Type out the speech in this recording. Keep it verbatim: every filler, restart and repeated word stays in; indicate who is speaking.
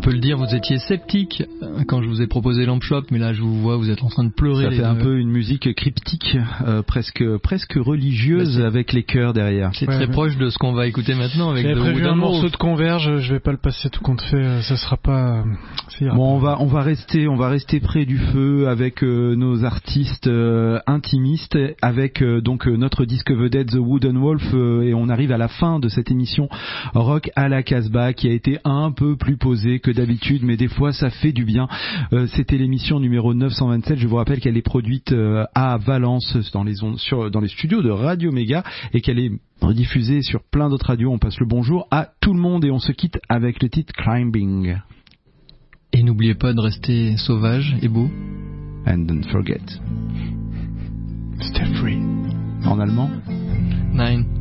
Speaker 1: peut le dire, vous étiez sceptique quand je vous ai proposé Lamp Shop, mais là je vous vois, vous êtes en train de pleurer.
Speaker 2: Ça fait un peu une musique cryptique, euh, presque presque religieuse, avec les chœurs derrière.
Speaker 1: C'est
Speaker 3: ouais,
Speaker 1: très
Speaker 3: mais...
Speaker 1: proche de ce qu'on va écouter maintenant avec
Speaker 3: J'avais
Speaker 1: The
Speaker 3: prévu
Speaker 1: Wooden
Speaker 3: un morceau
Speaker 1: Wolf.
Speaker 3: de Converge, je vais pas le passer tout compte fait, ça sera pas. Ça ira
Speaker 2: bon,
Speaker 3: pas.
Speaker 2: on va on va rester on va rester près du feu avec euh, nos artistes euh, intimistes, avec euh, donc euh, notre disque vedette The Wooden Wolf, euh, et on arrive à la fin de cette émission Rock à la Casbah qui a été un peu plus posée que d'habitude, mais des fois ça fait du bien. Euh, c'était l'émission numéro neuf cent vingt-sept. Je vous rappelle qu'elle est produite euh, à Valence dans les ondes, sur dans les studios de Radio Méga, et qu'elle est rediffusée sur plein d'autres radios. On passe le bonjour à tout le monde et on se quitte avec le titre Climbing.
Speaker 1: Et n'oubliez pas de rester sauvage et beau.
Speaker 2: And don't forget.
Speaker 3: Stay free.
Speaker 2: En allemand.
Speaker 1: Nine.